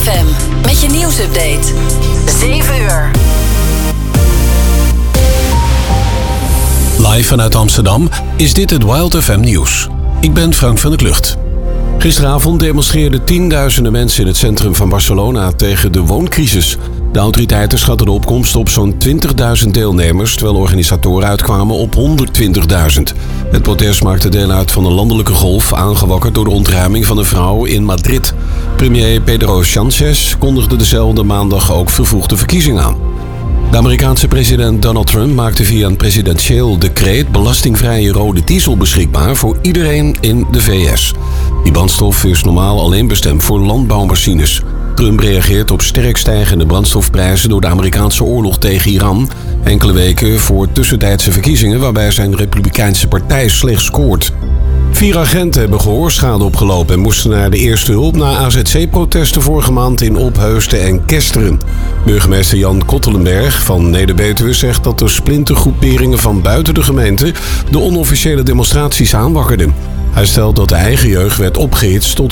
FM met je nieuwsupdate. 7 uur. Live vanuit Amsterdam is dit het Wild FM nieuws. Ik ben Frank van der Klucht. Gisteravond demonstreerden tienduizenden mensen in het centrum van Barcelona tegen de wooncrisis. De autoriteiten schatten de opkomst op zo'n 20.000 deelnemers, terwijl organisatoren uitkwamen op 120.000. Het protest maakte deel uit van een landelijke golf, aangewakkerd door de ontruiming van een vrouw in Madrid. Premier Pedro Sánchez kondigde dezelfde maandag ook vervroegde verkiezingen aan. De Amerikaanse president Donald Trump maakte via een presidentieel decreet belastingvrije rode diesel beschikbaar voor iedereen in de VS. Die brandstof is normaal alleen bestemd voor landbouwmachines. Trump reageert op sterk stijgende brandstofprijzen door de Amerikaanse oorlog tegen Iran. Enkele weken voor tussentijdse verkiezingen waarbij zijn Republikeinse partij slecht scoort. 4 agenten hebben gehoorschade opgelopen en moesten naar de eerste hulp na AZC-protesten vorige maand in Opheusden en Kesteren. Burgemeester Jan Kottelenberg van Neder-Betuwe zegt dat de splintergroeperingen van buiten de gemeente de onofficiële demonstraties aanwakkerden. Hij stelt dat de eigen jeugd werd opgehitst tot